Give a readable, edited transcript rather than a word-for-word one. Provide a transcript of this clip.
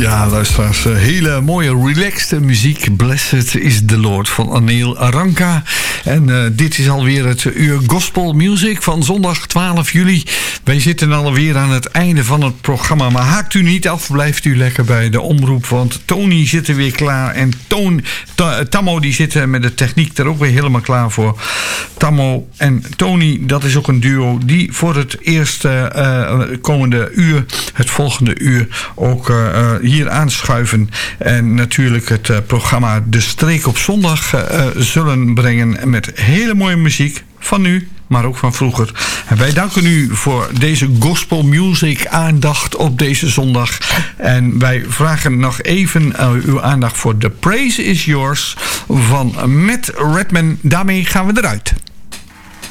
Ja, luisteraars, hele mooie relaxed muziek. Blessed is the Lord van Anil Aranka. En dit is alweer het uur Gospel Music van zondag 12 juli. Wij zitten alweer aan het einde van het programma. Maar haakt u niet af, blijft u lekker bij de omroep. Want Tony zit er weer klaar. En Tammo die zit met de techniek er ook weer helemaal klaar voor. Tammo en Tony, dat is ook een duo die voor het eerste komende uur, het volgende uur, ook hier aanschuiven. En natuurlijk het programma De Streek op Zondag zullen brengen met hele mooie muziek van nu, maar ook van vroeger. En wij danken u voor deze gospel music aandacht op deze zondag. En wij vragen nog even uw aandacht voor The Praise Is Yours van Matt Redman. Daarmee gaan we eruit.